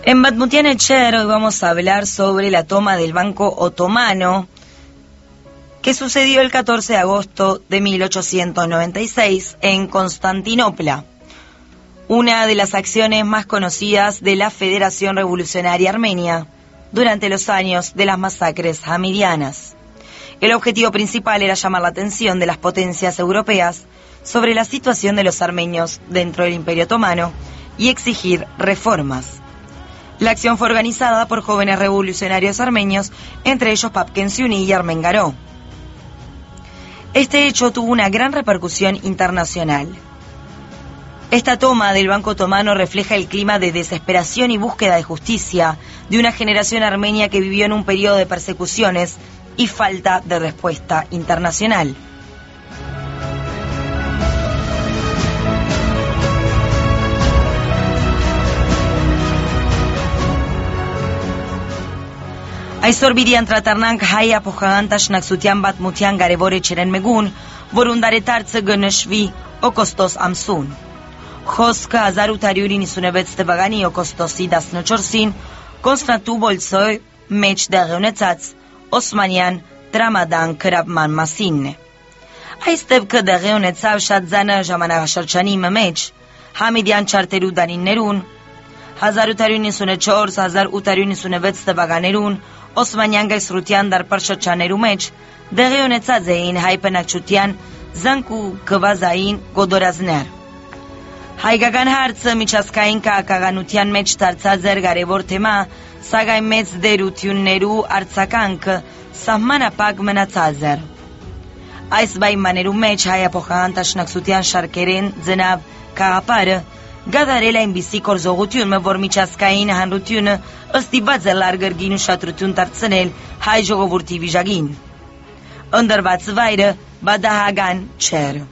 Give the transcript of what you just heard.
En Batmutian-Etxer hoy vamos a hablar sobre la toma del Banco Otomano que sucedió el 14 de agosto de 1896 en Constantinopla, una de las acciones más conocidas de la Federación Revolucionaria Armenia durante los años de las masacres hamidianas. El objetivo principal era llamar la atención de las potencias europeas sobre la situación de los armenios dentro del Imperio Otomano y exigir reformas. La acción fue organizada por jóvenes revolucionarios armenios, entre ellos Papken Siuni y Armen Garó. Este hecho tuvo una gran repercusión internacional. Esta toma del Banco Otomano refleja el clima de desesperación y búsqueda de justicia de una generación armenia que vivió en un periodo de persecuciones y falta de respuesta internacional. Այսօր բիդի անդրադառնանք հայ ապոխաղան տաշնակցության Բաթմության կարևոր էջերեն մեկուն, որուն դարետարձը գնշվի օգոստոս ամսուն։ Խոսքը 1896 թվականի օգոստոսի 14-ին Կոնստանտինոպոլցոյ մեջ տեղի ունեցած Օսմանյան տրամադան քրապման մասինն է։ Այս դեպքը տեղի ունեցավ շատ ձանը ժամանակաշրջանի մեջ Համիդյան չարտերու դանիներուն 1894-1896 թվականերուն Օսմանյան գայսրության դարբար շրջաներու մեջ դեղի ունեցած էին հայ բնակչության զանք ու գվազային գոդորազներ։ Հայկական հարցը միջազգային քաղաքականության մեջ դարձած էր կարևոր թեմա, սակայն մեծ դերություններու արձագանքը սահմանափակ մնացած էր։ Այս պայմաններու մեջ հայապոխական տաշնակցության շարքերեն ձնավ գաղափարը գադարել այնպիսի գործողություն, որ միջազգային հանրությունը ըստիված է լարգրգին ուշադրություն դարձնել հայ ժողովրդի վիճակին։ Ընդրված վայրը բադահական չէր։